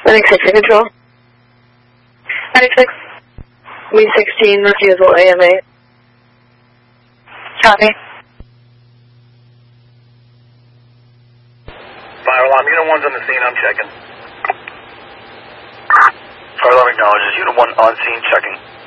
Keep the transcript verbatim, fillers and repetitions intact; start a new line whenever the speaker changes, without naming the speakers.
Atlantic six in control. Atlantic six. We sixteen, refusal A M A. Copy.
Fire alarm, unit one's on the scene, I'm checking. Fire alarm acknowledges, unit one on scene, checking.